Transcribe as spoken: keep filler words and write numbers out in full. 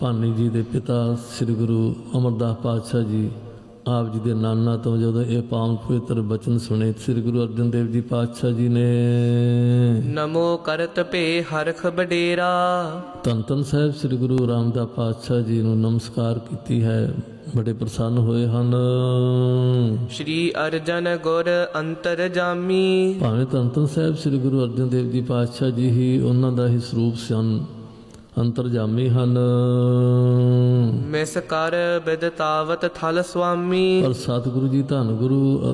ਭਾਨੀ ਜੀ ਦੇ ਪਿਤਾ ਸ੍ਰੀ ਗੁਰੂ ਅਮਰਦਾਸ ਪਾਤਸ਼ਾਹ ਜੀ ਆਪ ਜੀ ਦੇ ਨਾਨਾ ਤੋਂ ਜਦੋਂ ਇਹ ਪਾਵਨ ਪਵਿੱਤਰ ਬਚਨ ਸੁਣੇ, ਸ੍ਰੀ ਗੁਰੂ ਅਰਜਨ ਦੇਵ ਜੀ ਪਾਤਸ਼ਾਹ ਜੀ ਨੇ ਨਮੋ ਕਰਤ ਭੇ ਹਰਖ ਬਡੇਰਾ। ਧੰਨ ਧੰਨ ਸਾਹਿਬ ਸ੍ਰੀ ਗੁਰੂ ਰਾਮਦਾਸ ਪਾਤਸ਼ਾਹ ਜੀ ਨੂੰ ਨਮਸਕਾਰ ਕੀਤੀ ਹੈ। ਬੜੇ ਪ੍ਰਸੰਨ ਹੋਏ ਹਨ। ਸ਼੍ਰੀ ਅਰਜਨ ਗੁਰ ਅੰਤਰ ਜਾਮੀ। ਭਾਵੇਂ ਧੰਨ ਧੰਨ ਸਾਹਿਬ ਸ੍ਰੀ ਗੁਰੂ ਅਰਜਨ ਦੇਵ ਜੀ ਪਾਤਸ਼ਾਹ ਜੀ ਹੀ ਉਹਨਾਂ ਦਾ ਹੀ ਸਰੂਪ ਸਨ, ਅੰਤਰਜਾਮੀ ਹਨ। ਮਿਸ ਕਰ ਬਿਦਤਾਵਤ ਥਲ ਸੁਆਮੀ। ਪਰ ਸਤਿਗੁਰੂ ਜੀ ਧੰਨ ਗੁਰੂ